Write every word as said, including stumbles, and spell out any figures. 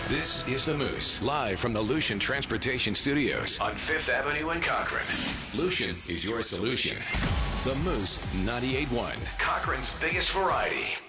This is The Moose, live from the Lucian Transportation Studios on Fifth Avenue in Cochrane. Lucian is your solution. The Moose ninety-eight point one, Cochrane's biggest variety.